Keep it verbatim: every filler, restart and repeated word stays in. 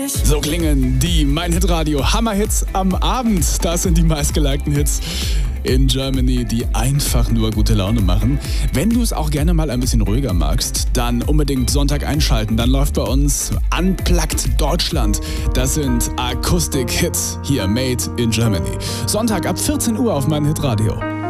So klingen die Mein Hit Radio Hammerhits am Abend. Das sind die meistgelikten Hits in Germany, die einfach nur gute Laune machen. Wenn du es auch gerne mal ein bisschen ruhiger magst, dann unbedingt Sonntag einschalten. Dann läuft bei uns Unplugged Deutschland. Das sind Akustik-Hits hier made in Germany. Sonntag ab vierzehn Uhr auf Mein Hit Radio.